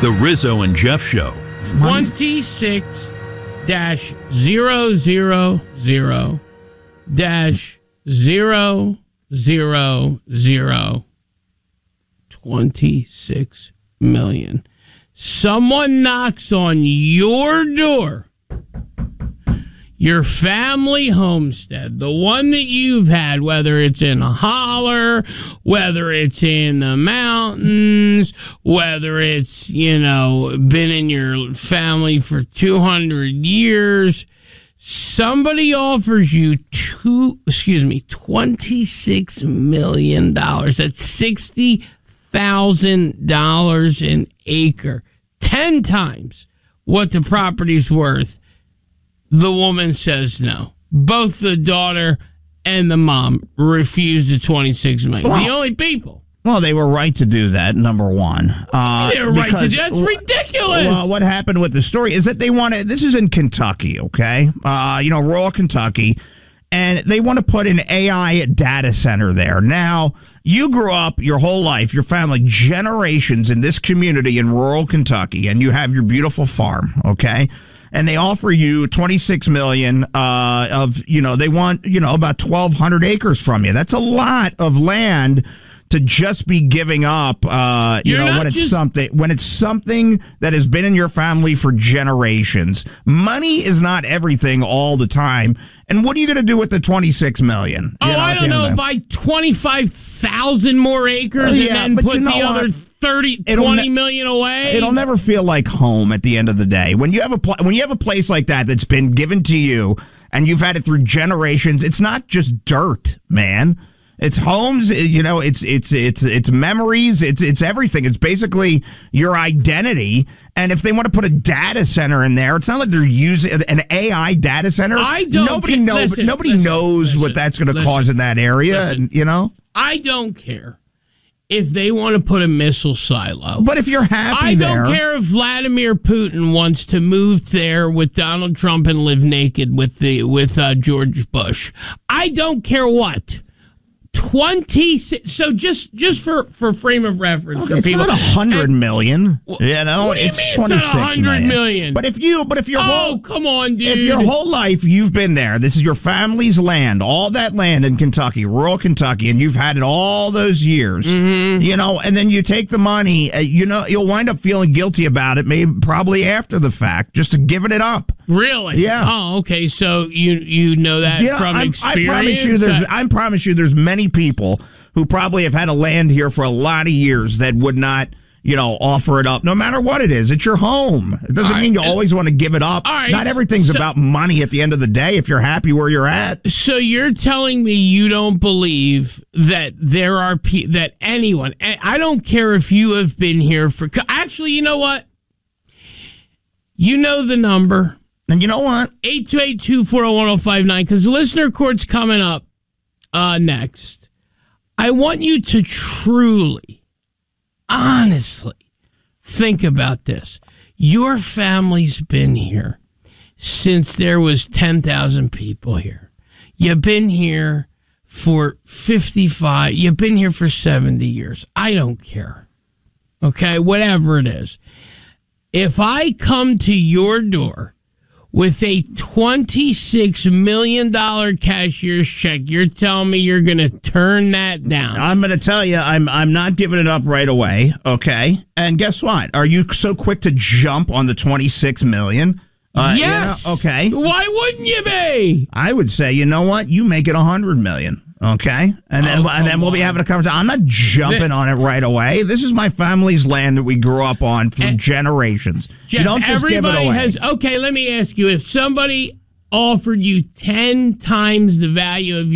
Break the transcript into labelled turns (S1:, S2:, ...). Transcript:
S1: The Rizzo and Jeff Show.
S2: 26-000-000 26 million. Someone knocks on your door, your family homestead, the one that you've had, whether it's in a holler, whether it's in the mountains, whether it's, been in your family for 200 years. Somebody offers you $26 million. That's $60,000 an acre. 10 times what the property's worth. The woman says no. Both the daughter and the mom refuse the $26 million.
S3: Well,
S2: the only people.
S3: Well, they were right to do that, number one.
S2: They were right to do that. That's ridiculous.
S3: Well, what happened with the story is that they wanted, this is in Kentucky, okay? Rural Kentucky. And they want to put an AI data center there. Now, you grew up your whole life, your family, generations in this community in rural Kentucky, and you have your beautiful farm, okay? And they offer you $26 million they want, about 1,200 acres from you. That's a lot of land to just be giving up, when it's something that has been in your family for generations. Money is not everything all the time. And what are you going to do with the $26 million?
S2: I don't know. Buy 25,000 more acres and then put the other 20 million away.
S3: It'll never feel like home at the end of the day. When you have a place like that that's been given to you and you've had it through generations, it's not just dirt, man. It's homes, it's memories, it's everything. It's basically your identity. And if they want to put a data center in there, it's not like they're using an AI data center. Nobody knows what that's going to cause in that area.
S2: I don't care if they want to put a missile silo.
S3: But if you're happy
S2: I don't care if Vladimir Putin wants to move there with Donald Trump and live naked with George Bush. I don't care what. 26. So just for frame of reference for
S3: it's
S2: people,
S3: not 100 million. It's 26
S2: million.
S3: But if you're
S2: come on, dude.
S3: If your whole life you've been there, this is your family's land, all that land in Kentucky, rural Kentucky, and you've had it all those years, and then you take the money, you'll wind up feeling guilty about it, probably after the fact, just to giving it up.
S2: Really?
S3: Yeah.
S2: Oh, okay. So you know that from experience.
S3: I promise you, there's many people who probably have had a land here for a lot of years that would not, offer it up, no matter what it is. It's your home. It doesn't mean you always want to give it up. Not everything's about money at the end of the day if you're happy where you're at.
S2: So you're telling me you don't believe that there are that anyone, I don't care if you have been here for, actually, you know what? You know the number.
S3: And you know what?
S2: 828-240-1059, because the listener court's coming up next. I want you to truly, honestly think about this. Your family's been here since there was 10,000 people here. You've been here for 55. You've been here for 70 years. I don't care. Okay? Whatever it is. If I come to your door with a $26 million cashier's check, you're telling me you're going to turn that down?
S3: I'm going to tell you, I'm not giving it up right away, okay? And guess what? Are you so quick to jump on the $26 million?
S2: Yes.
S3: Okay.
S2: Why wouldn't you be?
S3: I would say, you know what? You make it $100 million. Okay, and then we'll be having a conversation. I'm not jumping on it right away. This is my family's land that we grew up on for generations.
S2: Jeff,
S3: you don't just give it away.
S2: Okay, let me ask you: if somebody offered you 10 times the value of